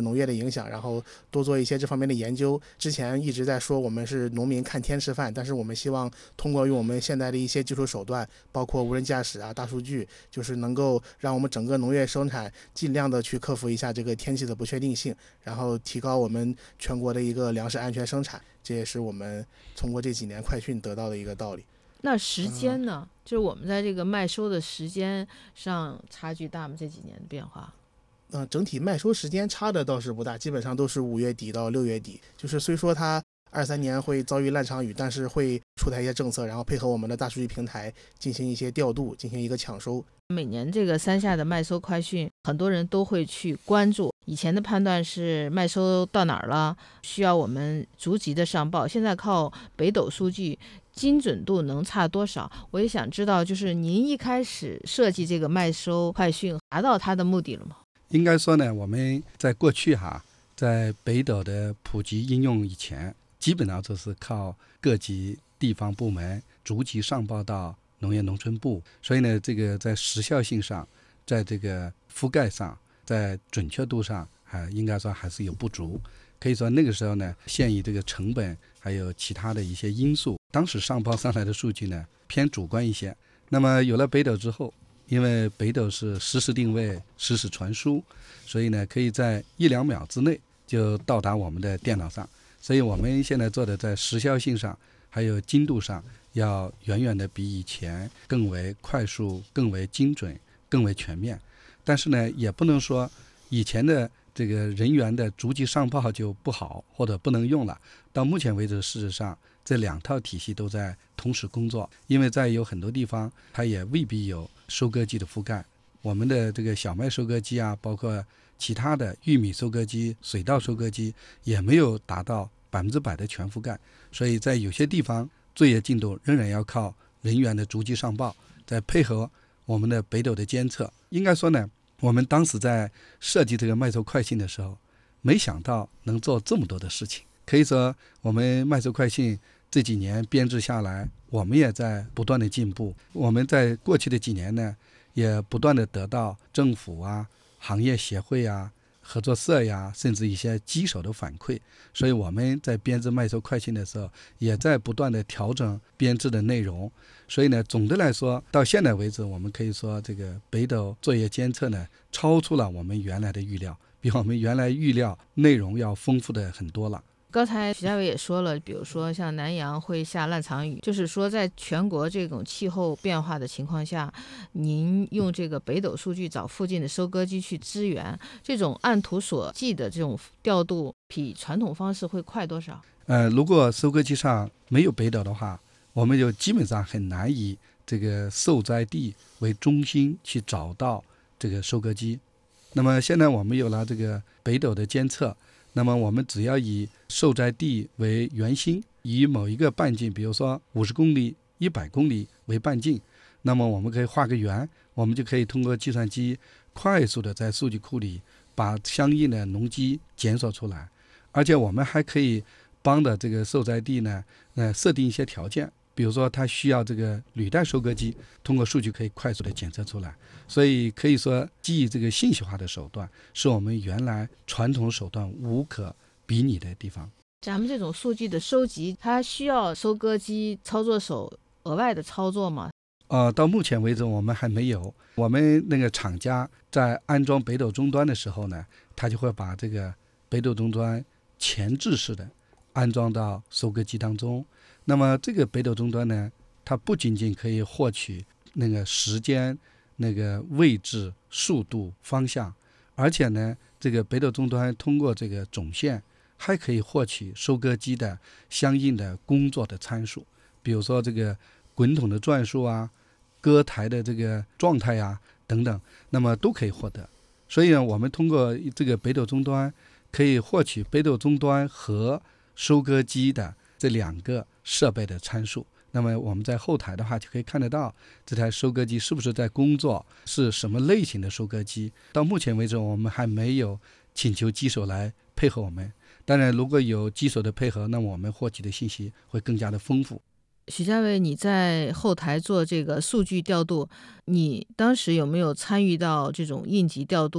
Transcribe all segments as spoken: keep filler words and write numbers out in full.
农业的影响，然后多做一些这方面的研究。之前一直在说我们是农民看天吃饭，但是我们希望通过用我们现在的一些技术手段，包括无人驾驶啊、大数据，就是能够让我们整个农业生产尽量的去克服一下这个天气的不确定性，然后提高我们全国的一个粮食安全生产。这也是我们通过这几年快讯得到的一个道理。 那时间呢、嗯、就是我们在这个麦收的时间上差距大吗？这几年的变化？ 呃，整体麦收时间差的倒是不大，基本上都是五月底到六月底。就是虽说它二三年会遭遇烂场雨，但是会出台一些政策，然后配合我们的大数据平台进行一些调度，进行一个抢收。 每年这个三下的麦收快讯，很多人都会去关注。以前的判断是麦收到哪儿了，需要我们逐级的上报，现在靠北斗数据，精准度能差多少？我也想知道，就是您一开始设计这个麦收快讯，达到它的目的了吗？ 应该说呢，我们在过去哈，在北斗的普及应用以前，基本上就是靠各级地方部门逐级上报到农业农村部，所以呢，这个在时效性上，在这个覆盖上，在准确度上，啊，应该说还是有不足。可以说那个时候呢，限于这个成本还有其他的一些因素，当时上报上来的数据呢偏主观一些。那么有了北斗之后，因为北斗是实时定位、实时传输，所以呢可以在一两秒之内就到达我们的电脑上。所以我们现在做的在时效性上还有精度上，要远远的比以前更为快速、更为精准、更为全面。但是呢，也不能说以前的这个人员的逐级上报就不好或者不能用了。到目前为止，事实上这两套体系都在同时工作，因为在有很多地方它也未必有收割机的覆盖。我们的这个小麦收割机啊，包括其他的玉米收割机、水稻收割机也没有达到百分之百的全覆盖，所以在有些地方作业进度仍然要靠人员的逐级上报，再配合我们的北斗的监测。应该说呢，我们当时在设计这个麦收快讯的时候，没想到能做这么多的事情。可以说我们麦收快讯这几年编制下来，我们也在不断的进步。我们在过去的几年呢，也不断的得到政府啊、行业协会啊、合作社呀，甚至一些机手的反馈。所以我们在编制麦收快讯的时候，也在不断的调整编制的内容。所以呢，总的来说，到现在为止，我们可以说这个北斗作业监测呢，超出了我们原来的预料，比我们原来预料内容要丰富的很多了。 刚才徐家伟也说了，比如说像南阳会下烂场雨，就是说在全国这种气候变化的情况下，您用这个北斗数据找附近的收割机去支援，这种按图索骥的这种调度，比传统方式会快多少？ 呃，如果收割机上没有北斗的话，我们就基本上很难以这个受灾地为中心去找到这个收割机。那么现在我们有了这个北斗的监测，那么我们只要以受灾地为圆心，以某一个半径，比如说五十公里、一百公里为半径，那么我们可以画个圆，我们就可以通过计算机快速的在数据库里把相应的农机检索出来。而且我们还可以帮的这个受灾地呢，呃，设定一些条件，比如说它需要这个履带收割机，通过数据可以快速的检测出来。所以可以说，基于这个信息化的手段，是我们原来传统手段无可比拟的地方。 咱们这种数据的收集，它需要收割机操作手额外的操作吗？ 呃，到目前为止我们还没有。我们那个厂家在安装北斗终端的时候呢，他就会把这个北斗终端前置式的安装到收割机当中。那么这个北斗终端呢，它不仅仅可以获取那个时间、那个位置、速度、方向，而且呢，这个北斗终端通过这个总线还可以获取收割机的相应的工作的参数，比如说这个滚筒的转速啊、割台的这个状态啊等等，那么都可以获得。所以呢，我们通过这个北斗终端可以获取北斗终端和收割机的这两个设备的参数。那么我们在后台的话就可以看得到这台收割机是不是在工作，是什么类型的收割机。到目前为止我们还没有请求机手来配合我们，当然如果有机手的配合，那么我们获取的信息会更加的丰富。 许家伟，你在后台做这个数据调度，你当时有没有参与到这种应急调度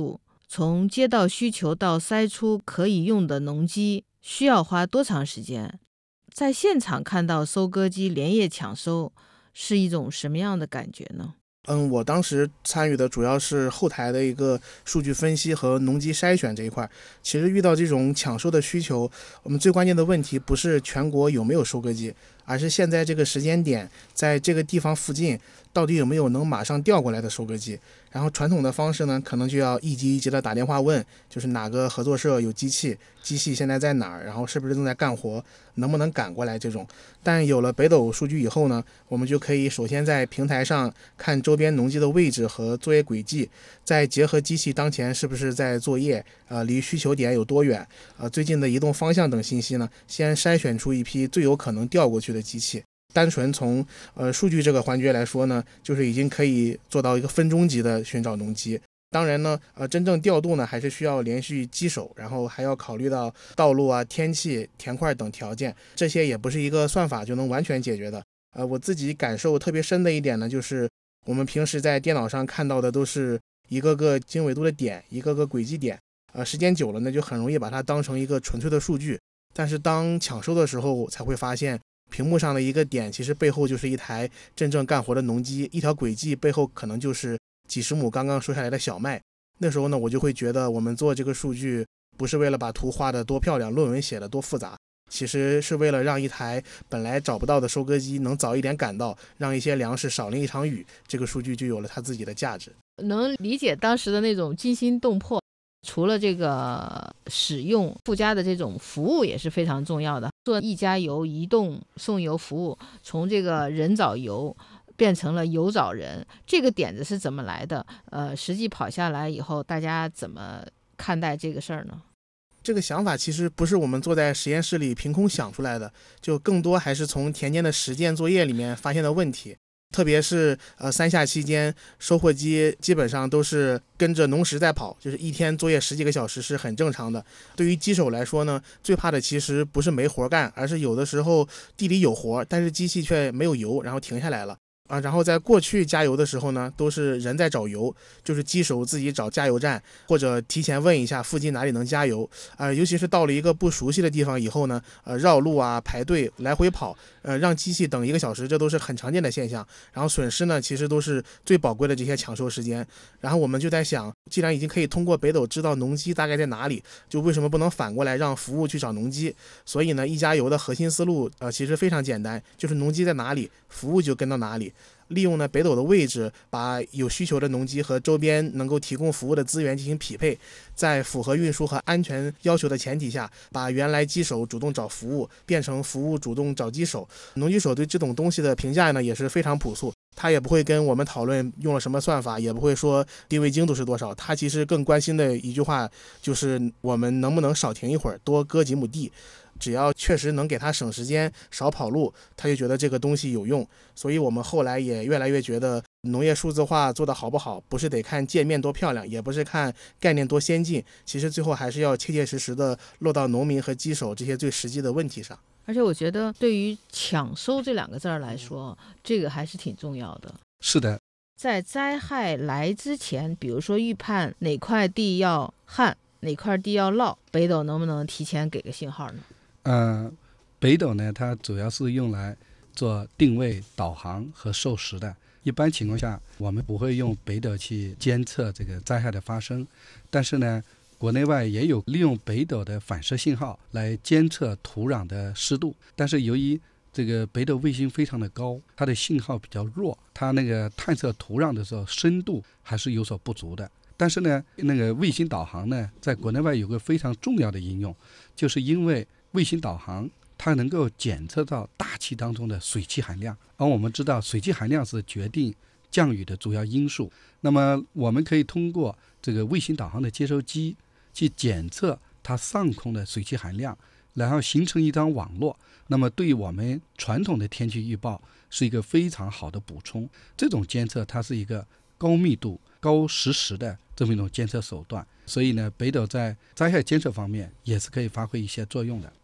从接到需求到筛出可以用的农机需要花多长时间？在现场看到收割机连夜抢收是一种什么样的感觉呢？ 嗯，我当时参与的主要是后台的一个数据分析和农机筛选这一块。其实遇到这种抢收的需求，我们最关键的问题不是全国有没有收割机，而是现在这个时间点，在这个地方附近到底有没有能马上调过来的收割机。然后传统的方式呢，可能就要一级一级的打电话问，就是哪个合作社有机器，机器现在在哪儿，然后是不是正在干活，能不能赶过来这种。但有了北斗数据以后呢，我们就可以首先在平台上看周边农机的位置和作业轨迹，再结合机器当前是不是在作业，呃，离需求点有多远，呃，最近的移动方向等信息呢，先筛选出一批最有可能调过去的机器。单纯从呃数据这个环节来说呢，就是已经可以做到一个分钟级的寻找农机。当然呢，呃，真正调度呢，还是需要连续机手，然后还要考虑到道路啊、天气、田块等条件，这些也不是一个算法就能完全解决的。呃，我自己感受特别深的一点呢，就是我们平时在电脑上看到的都是一个个经纬度的点，一个个轨迹点，呃，时间久了呢，就很容易把它当成一个纯粹的数据。但是当抢收的时候，才会发现屏幕上的一个点，其实背后就是一台真正干活的农机，一条轨迹背后可能就是几十亩刚刚收下来的小麦。那时候呢，我就会觉得我们做这个数据不是为了把图画得多漂亮，论文写得多复杂，其实是为了让一台本来找不到的收割机能早一点赶到，让一些粮食少淋一场雨，这个数据就有了它自己的价值。 能理解当时的那种惊心动魄。除了这个使用，附加的这种服务也是非常重要的。做一加油移动送油服务，从这个人找油变成了油找人，这个点子是怎么来的？呃，实际跑下来以后，大家怎么看待这个事儿呢？ 这个想法其实不是我们坐在实验室里凭空想出来的，就更多还是从田间的实践作业里面发现的问题。特别是呃三夏期间，收获机基本上都是跟着农时在跑，就是一天作业十几个小时是很正常的。对于机手来说呢，最怕的其实不是没活干，而是有的时候地里有活，但是机器却没有油，然后停下来了。啊，然后在过去加油的时候呢，都是人在找油，就是机手自己找加油站，或者提前问一下附近哪里能加油。啊、呃，尤其是到了一个不熟悉的地方以后呢，呃，绕路啊、排队、来回跑，呃，让机器等一个小时，这都是很常见的现象。然后损失呢，其实都是最宝贵的这些抢收时间。然后我们就在想，既然已经可以通过北斗知道农机大概在哪里，就为什么不能反过来让服务去找农机？所以呢，一加油的核心思路，呃，其实非常简单，就是农机在哪里，服务就跟到哪里。利用呢北斗的位置，把有需求的农机和周边能够提供服务的资源进行匹配，在符合运输和安全要求的前提下，把原来机手主动找服务变成服务主动找机手。农机手对这种东西的评价呢也是非常朴素，他也不会跟我们讨论用了什么算法，也不会说定位精度是多少，他其实更关心的一句话就是我们能不能少停一会儿，多割几亩地。只要确实能给他省时间少跑路，他就觉得这个东西有用。所以我们后来也越来越觉得农业数字化做得好不好，不是得看界面多漂亮，也不是看概念多先进，其实最后还是要切切实实的落到农民和机手这些最实际的问题上。 而且我觉得对于抢收这两个字儿来说，这个还是挺重要的。 是的， 在灾害来之前，比如说预判哪块地要旱，哪块地要涝，北斗能不能提前给个信号呢？ 呃，北斗呢，它主要是用来做定位、导航和授时的。一般情况下，我们不会用北斗去监测这个灾害的发生，但是呢，国内外也有利用北斗的反射信号来监测土壤的湿度。但是由于这个北斗卫星非常的高，它的信号比较弱，它那个探测土壤的时候深度还是有所不足的。但是呢，那个卫星导航呢，在国内外有个非常重要的应用，就是因为卫星导航它能够检测到大气当中的水汽含量，而我们知道水汽含量是决定降雨的主要因素。那么我们可以通过这个卫星导航的接收机去检测它上空的水汽含量，然后形成一张网络，那么对于我们传统的天气预报是一个非常好的补充。这种监测它是一个高密度高实时的这么一种监测手段，所以呢，北斗在灾害监测方面也是可以发挥一些作用的。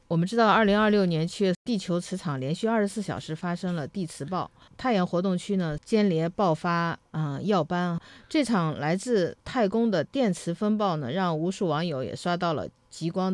我们知道二零二六年七月，地球磁场连续二十四小时发生了地磁暴，太阳活动区呢间连爆发啊、呃、耀斑。这场来自太空的电磁风暴呢，让无数网友也刷到了极光